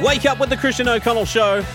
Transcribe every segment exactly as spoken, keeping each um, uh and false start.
Wake up with the Christian O'Connell Show.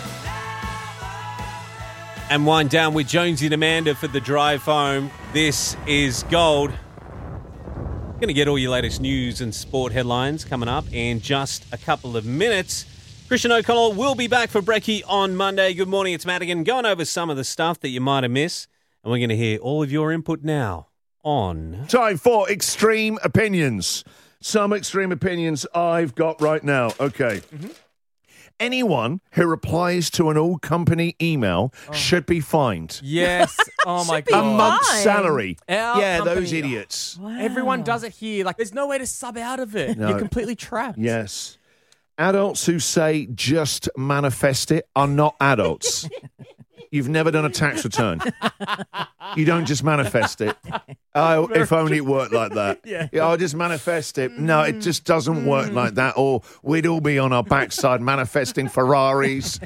And wind down with Jonesy and Amanda for the drive home. This is Gold. Going to get all your latest news and sport headlines coming up in just a couple of minutes. Christian O'Connell will be back for Brekkie on Monday. Good morning, it's Madigan. Going over some of the stuff that you might have missed. And we're going to hear all of your input now on... Time for Extreme Opinions. Some extreme opinions I've got right now. Okay. Mm-hmm. Anyone who replies to an all-company email oh. should be fined. Yes. Oh, my God. A month's salary. Our yeah, company. those idiots. Wow. Everyone does it here. Like, there's no way to sub out of it. No. You're completely trapped. Yes. Adults who say just manifest it are not adults. You've never done a tax return. You don't just manifest it. Oh, if only it worked like that. Yeah. yeah, I'll just manifest it. No, it just doesn't work like that. Or we'd all be on our backside manifesting Ferraris,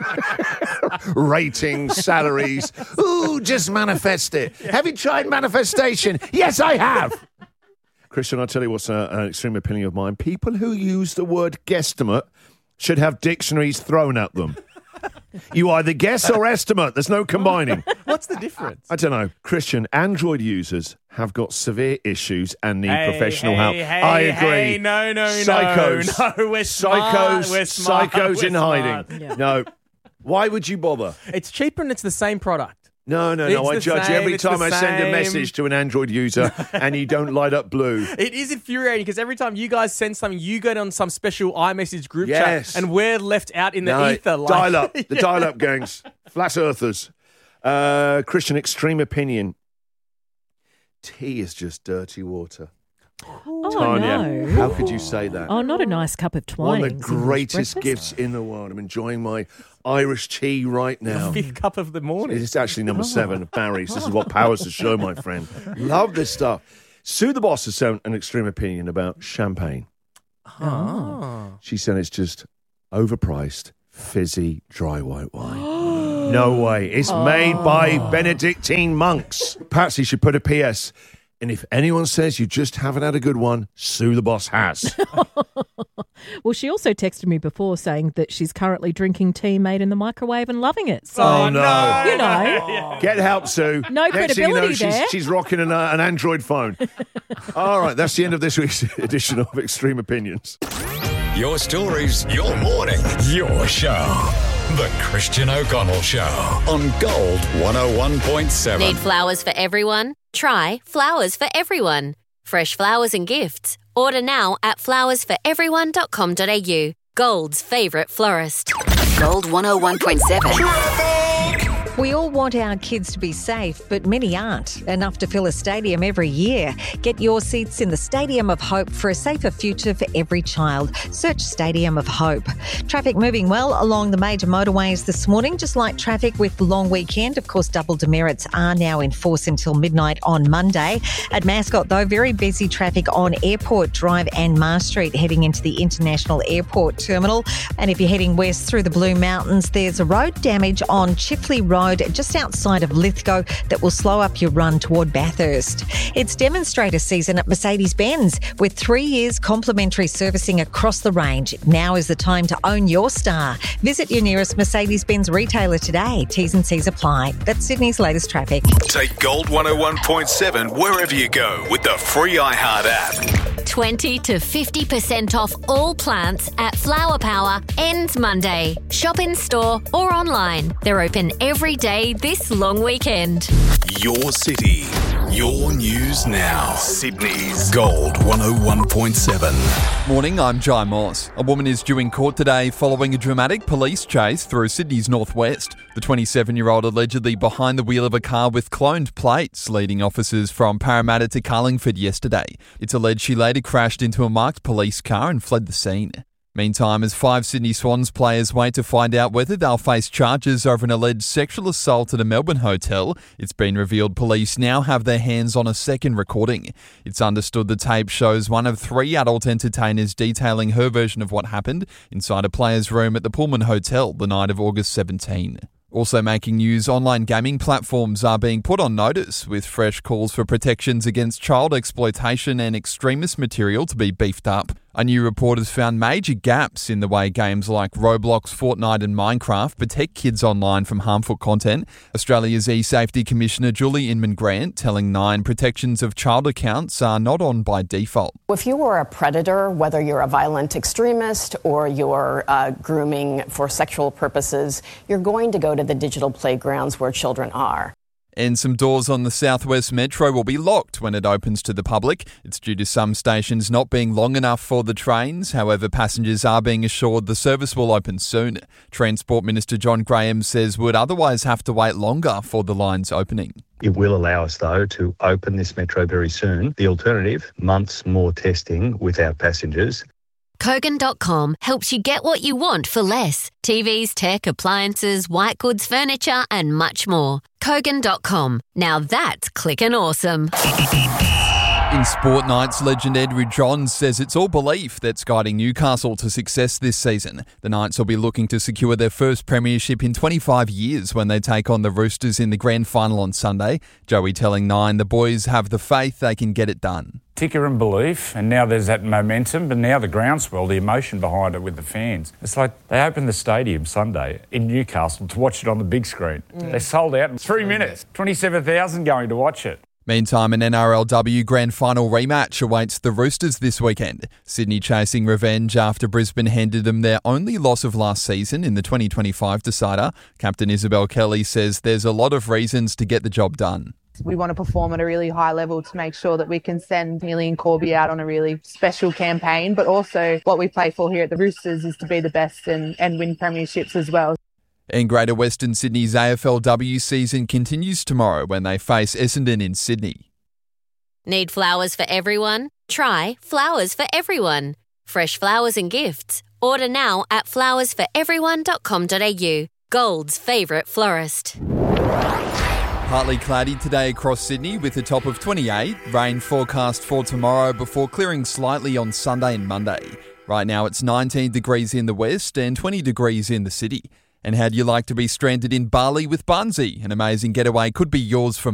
ratings, salaries. Ooh, just manifest it. Have you tried manifestation? Yes, I have. Christian, I'll tell you what's a, an extreme opinion of mine. People who use the word guesstimate should have dictionaries thrown at them. You either guess or estimate. There's no combining. What's the difference? I don't know. Christian, Android users have got severe issues and need hey, professional hey, help. Hey, I agree. Hey, no, no, Psychos. no. No, we're smart. Psychos. We're smart. Psychos we're in smart. hiding. Yeah. No. Why would you bother? It's cheaper and it's the same product. No, no, no. It's I the judge same, you every it's time the I send a same. message to an Android user and you don't light up blue. It is infuriating because every time you guys send something, you get on some special iMessage group Yes. chat and we're left out in the No, ether. Like, dial up. The yeah. dial up gangs. Flat earthers. Uh, Christian, extreme opinion. Tea is just dirty water. Oh, Tanya, no. how could you say that? Oh, not a nice cup of One Twinings. of the greatest gifts in the world. I'm enjoying my Irish tea right now. Fifth cup of the morning. It's actually number seven, Barry's. This is what powers the show, my friend. Love this stuff. Sue the Boss has shown an extreme opinion about champagne. Oh. She said it's just overpriced, fizzy, dry white wine. No way. It's oh. made by Benedictine monks. Patsy should put a P S. And if anyone says you just haven't had a good one, Sue the Boss has. Well, she also texted me before saying that she's currently drinking tea made in the microwave and loving it. So, oh, no. You know. Get help, Sue. No Next thing you know, credibility she's, there. she's rocking an, uh, an Android phone. All right, that's the end of this week's edition of Extreme Opinions. Your stories, your morning, your show. The Christian O'Connell Show on Gold one oh one point seven. Need flowers for everyone? Try Flowers for Everyone. Fresh flowers and gifts. Order now at flowers for everyone dot com dot a u. Gold's favourite florist. Gold one oh one point seven. We all want our kids to be safe, but many aren't. Enough to fill a stadium every year. Get your seats in the Stadium of Hope for a safer future for every child. Search Stadium of Hope. Traffic moving well along the major motorways this morning, just like traffic with the long weekend. Of course, double demerits are now in force until midnight on Monday. At Mascot, though, very busy traffic on Airport Drive and Mars Street heading into the International Airport Terminal. And if you're heading west through the Blue Mountains, there's a road damage on Chifley Road just outside of Lithgow that will slow up your run toward Bathurst. It's demonstrator season at Mercedes-Benz with three years complimentary servicing across the range. Now is the time to own your star. Visit your nearest Mercedes-Benz retailer today. T's and C's apply. That's Sydney's latest traffic. Take Gold one oh one point seven wherever you go with the free iHeart app. twenty to fifty percent off all plants at Flower Power ends Monday. Shop in store or online. They're open every day this long weekend. Your city, your news now. Sydney's Gold one oh one point seven. Morning, I'm Jai Moss. A woman is due in court today following a dramatic police chase through Sydney's northwest. The twenty-seven-year-old allegedly behind the wheel of a car with cloned plates, leading officers from Parramatta to Carlingford yesterday. It's alleged she later crashed into a marked police car and fled the scene. Meantime, as five Sydney Swans players wait to find out whether they'll face charges over an alleged sexual assault at a Melbourne hotel, it's been revealed police now have their hands on a second recording. It's understood the tape shows one of three adult entertainers detailing her version of what happened inside a player's room at the Pullman Hotel the night of August seventeenth. Also making news, online gaming platforms are being put on notice with fresh calls for protections against child exploitation and extremist material to be beefed up. A new report has found major gaps in the way games like Roblox, Fortnite and Minecraft protect kids online from harmful content. Australia's e-safety commissioner Julie Inman-Grant telling Nine protections of child accounts are not on by default. If you were a predator, whether you're a violent extremist or you're uh, grooming for sexual purposes, you're going to go to the digital playgrounds where children are. And some doors on the Southwest Metro will be locked when it opens to the public. It's due to some stations not being long enough for the trains. However, passengers are being assured the service will open soon. Transport Minister John Graham says would otherwise have to wait longer for the lines opening. It will allow us, though, to open this metro very soon. The alternative, months more testing without passengers. Kogan dot com helps you get what you want for less. T Vs, tech, appliances, white goods, furniture and much more. Kogan dot com. Now that's clickin' awesome. In Sport Nights, legend Edward Johns says it's all belief that's guiding Newcastle to success this season. The Knights will be looking to secure their first premiership in twenty-five years when they take on the Roosters in the grand final on Sunday. Joey telling Nine the boys have the faith they can get it done. Ticker and belief, and now there's that momentum, but now the groundswell, the emotion behind it with the fans. It's like they opened the stadium Sunday in Newcastle to watch it on the big screen. Mm. They sold out in three minutes, twenty-seven thousand going to watch it. Meantime, an N R L W grand final rematch awaits the Roosters this weekend. Sydney chasing revenge after Brisbane handed them their only loss of last season in the twenty twenty-five decider. Captain Isabel Kelly says there's a lot of reasons to get the job done. We want to perform at a really high level to make sure that we can send Neely and Corby out on a really special campaign, but also what we play for here at the Roosters is to be the best and, and win premierships as well. And Greater Western Sydney's A F L W season continues tomorrow when they face Essendon in Sydney. Need flowers for everyone? Try Flowers for Everyone. Fresh flowers and gifts. Order now at flowers for everyone dot com dot a u. Gold's favourite florist. Partly cloudy today across Sydney with a top of twenty-eight. Rain forecast for tomorrow before clearing slightly on Sunday and Monday. Right now it's nineteen degrees in the west and twenty degrees in the city. And how'd you like to be stranded in Bali with Bunzi? An amazing getaway could be yours for